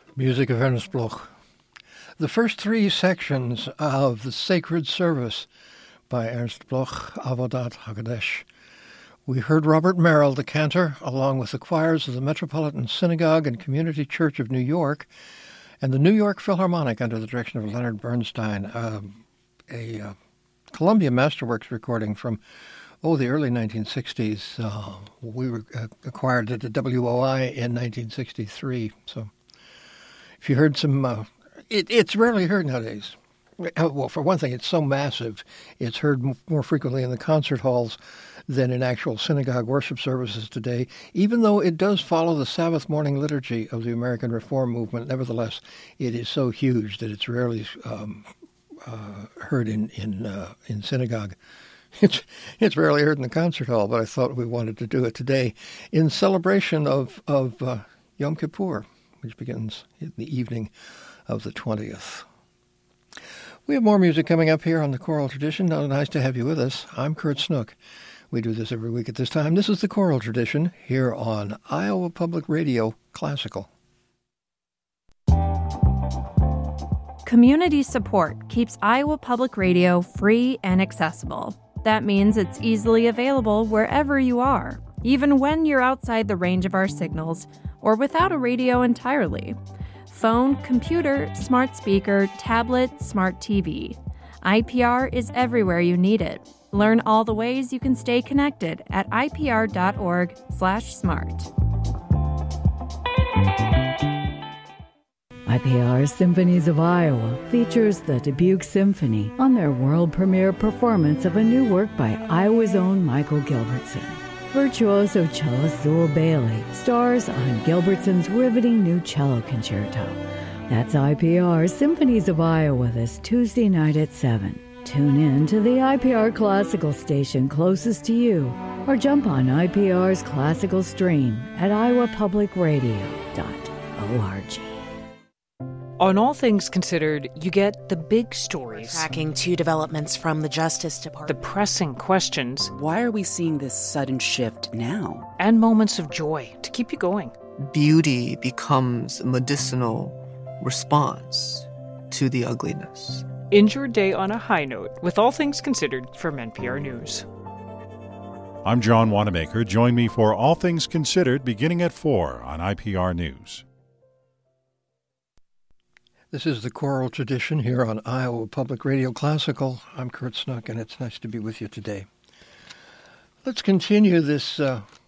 Music of Ernst Bloch. The first three sections of the Sacred Service by Ernst Bloch, Avodat HaKodesh. We heard Robert Merrill, the cantor, along with the choirs of the Metropolitan Synagogue and Community Church of New York, and the New York Philharmonic under the direction of Leonard Bernstein, a Columbia Masterworks recording from the early 1960s. We acquired it at WOI in 1963. So if you heard some, it's rarely heard nowadays. Well, for one thing, it's so massive. It's heard more frequently in the concert halls than in actual synagogue worship services today, even though it does follow the Sabbath morning liturgy of the American Reform movement. Nevertheless, it is so huge that it's rarely heard in synagogue. It's rarely heard in the concert hall, but I thought we wanted to do it today in celebration of Yom Kippur, which begins in the evening of the 20th. We have more music coming up here on the Choral Tradition. Nice to have you with us. I'm Kurt Snook. We do this every week at this time. This is the Choral Tradition here on Iowa Public Radio Classical. Community support keeps Iowa Public Radio free and accessible. That means it's easily available wherever you are, even when you're outside the range of our signals or without a radio entirely. Phone, computer, smart speaker, tablet, smart TV. IPR is everywhere you need it. Learn all the ways you can stay connected at ipr.org/smart. IPR Symphonies of Iowa features the Dubuque Symphony on their world premiere performance of a new work by Iowa's own Michael Gilbertson. Virtuoso cellist Zool Bailey stars on Gilbertson's riveting new cello concerto. That's IPR Symphonies of Iowa this Tuesday night at 7. Tune in to the IPR Classical station closest to you or jump on IPR's classical stream at iowapublicradio.org. On All Things Considered, you get the big stories. Tracking two developments from the Justice Department. The pressing questions. Why are we seeing this sudden shift now? And moments of joy to keep you going. Beauty becomes a medicinal response to the ugliness. End your day on a high note with All Things Considered from NPR News. I'm John Wanamaker. Join me for All Things Considered beginning at 4 on IPR News. This is the Choral Tradition here on Iowa Public Radio Classical. I'm Kurt Snook, and it's nice to be with you today. Let's continue this